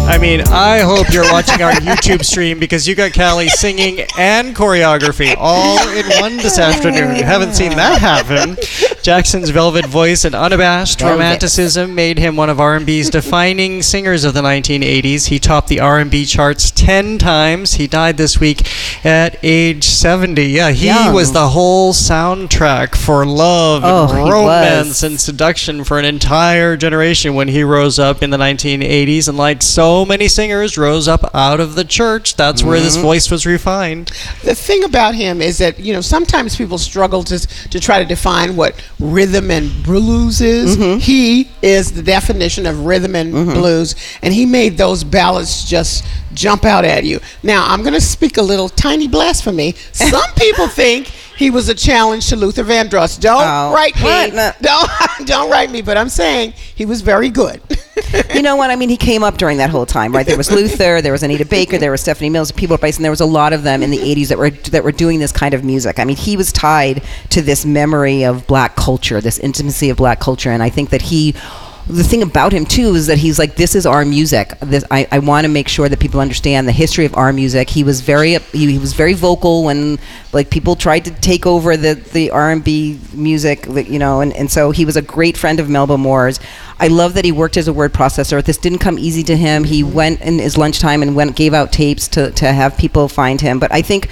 I mean, I hope you're watching our YouTube stream because you got Callie singing and choreography all in one this afternoon. Haven't seen that happen. Jackson's velvet voice and unabashed romanticism made him one of R&B's defining singers of the 1980s. He topped the R&B charts 10 times. He died this week at age 70. Yeah, he was the whole soundtrack for love and romance and seduction for an entire generation when he rose up in the 1980s. And like so many singers, rose up out of the church. That's where this voice was refined. The thing about him is that, sometimes people struggle to try to define what rhythm and blues is. He is the definition of rhythm and blues, and he made those ballads just jump out at you. Now, I'm going to speak a little tiny blasphemy. Some people think he was a challenge to Luther Vandross. Don't write me. No. Don't write me, but I'm saying he was very good. You know what? I mean, he came up during that whole time, right? There was Luther, there was Anita Baker, there was Stephanie Mills, People Price, and there was a lot of them in the 80s that were doing this kind of music. I mean, he was tied to this memory of black culture, this intimacy of black culture, and I think that the thing about him too is that he's like, this is our music. I want to make sure that people understand the history of our music. He was very vocal when like people tried to take over the R&B music, and so he was a great friend of Melba Moore's. I love that he worked as a word processor. This didn't come easy to him. He went in his lunchtime and gave out tapes to have people find him. But I think,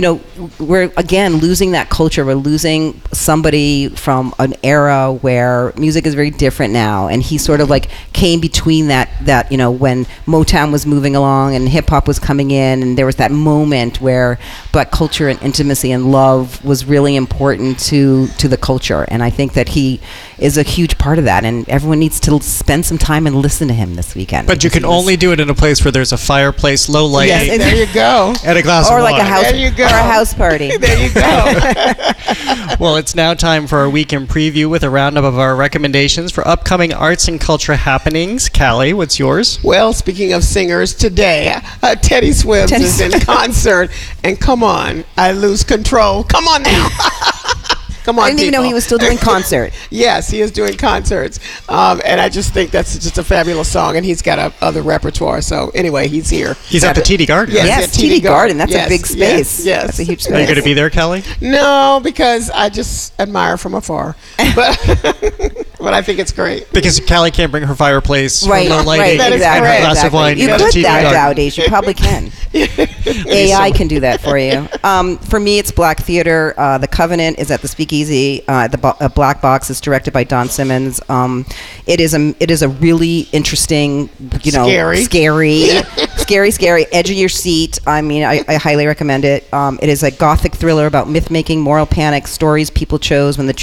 we're again losing that culture. We're losing somebody from an era where music is very different now. And he sort of like came between that when Motown was moving along and hip hop was coming in, and there was that moment where black culture and intimacy and love was really important to the culture. And I think that he is a huge part of that, and everyone needs to spend some time and listen to him this weekend. But you can only do it in a place where there's a fireplace, low lighting. Yes, there you go. And a glass of or wine. like a house, there you go. Or a house party. There you go. Well, it's now time for our weekend preview with a roundup of our recommendations for upcoming arts and culture happenings. Callie, what's yours? Well, speaking of singers, today, Teddy Swims is in concert, and come on, I lose control. Come on now. Come on, I didn't even know he was still doing concert. Yes, he is doing concerts, and I just think that's just a fabulous song, and he's got other repertoire. So anyway, he's here. He's at the TD Garden. Yes, TD Garden. That's a big space. Yes, that's a huge space. Are you going to be there, Callie? No, because I just admire from afar. But but I think it's great. Because Callie can't bring her fireplace, right, low lighting, right, and her glass of wine. You to could TD that Garden. nowadays. You probably can. AI can do that for you. For me, it's Black Theater. The Covenant is at the Speakeasy. The Black Box is directed by Don Simmons. It is a really interesting, scary, edge of your seat. I mean, I highly recommend it. It is a gothic thriller about myth making, moral panic, stories people chose when the